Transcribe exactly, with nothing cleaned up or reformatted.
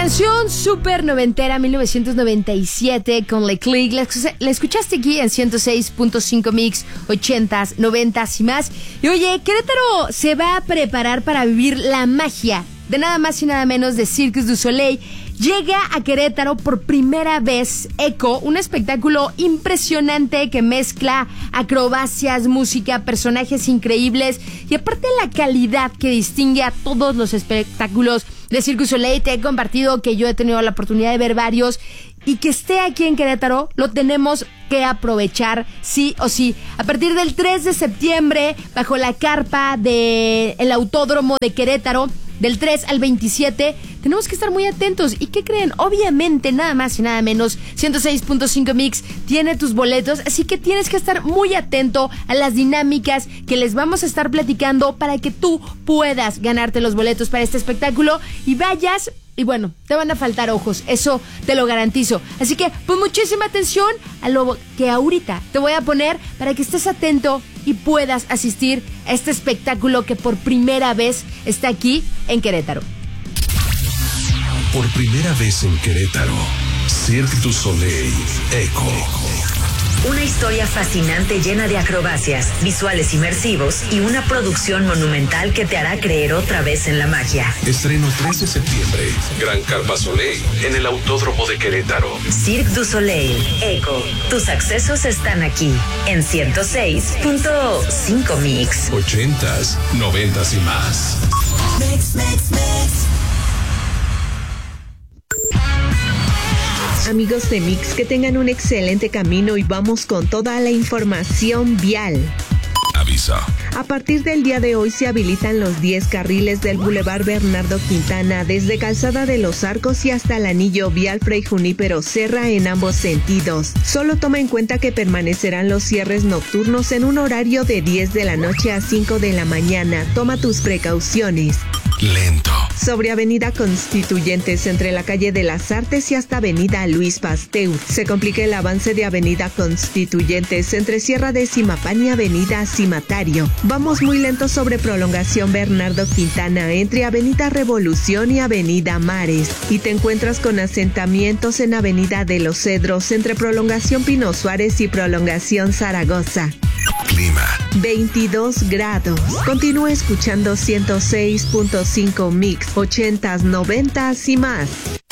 Canción súper noventera, mil novecientos noventa y siete, con Le Click. La, la escuchaste aquí en ciento seis punto cinco Mix, ochentas, noventas y más. Y oye, Querétaro se va a preparar para vivir la magia de nada más y nada menos de Cirque du Soleil. Llega a Querétaro por primera vez Echo, un espectáculo impresionante que mezcla acrobacias, música, personajes increíbles y aparte la calidad que distingue a todos los espectáculos de Cirque du Soleil. Te he compartido que yo he tenido la oportunidad de ver varios y que esté aquí en Querétaro lo tenemos que aprovechar sí o sí. A partir del tres de septiembre, bajo la carpa del Autódromo de Querétaro, del tres al veintisiete, tenemos que estar muy atentos. ¿Y qué creen? Obviamente, nada más y nada menos, ciento seis punto cinco Mix tiene tus boletos, así que tienes que estar muy atento a las dinámicas que les vamos a estar platicando para que tú puedas ganarte los boletos para este espectáculo y vayas. Y bueno, te van a faltar ojos, eso te lo garantizo. Así que, pues muchísima atención a lo que ahorita te voy a poner para que estés atento y puedas asistir a este espectáculo que por primera vez está aquí en Querétaro. Por primera vez en Querétaro, Cirque du Soleil Echo. Una historia fascinante llena de acrobacias, visuales inmersivos y una producción monumental que te hará creer otra vez en la magia. Estreno tres de septiembre, Gran Carpa Soleil, en el Autódromo de Querétaro. Cirque du Soleil Echo. Tus accesos están aquí, en ciento seis punto cinco Mix. Ochentas, noventas y más. Mix, mix, mix. Amigos de Mix, que tengan un excelente camino y vamos con toda la información vial. Aviso. A partir del día de hoy se habilitan los diez carriles del Boulevard Bernardo Quintana desde Calzada de los Arcos y hasta el anillo vial Fray Junípero Serra en ambos sentidos. Solo toma en cuenta que permanecerán los cierres nocturnos en un horario de diez de la noche a cinco de la mañana. Toma tus precauciones. Lento. Sobre Avenida Constituyentes, entre la calle de las Artes y hasta Avenida Luis Pasteur, se complica el avance de Avenida Constituyentes entre Sierra de Simapán y Avenida Cimatario. Vamos muy lento sobre Prolongación Bernardo Quintana, entre Avenida Revolución y Avenida Mares. Y te encuentras con asentamientos en Avenida de los Cedros, entre Prolongación Pino Suárez y Prolongación Zaragoza. Clima. veintidós grados. Continúa escuchando ciento seis punto cinco Mix, ochentas, noventas y más.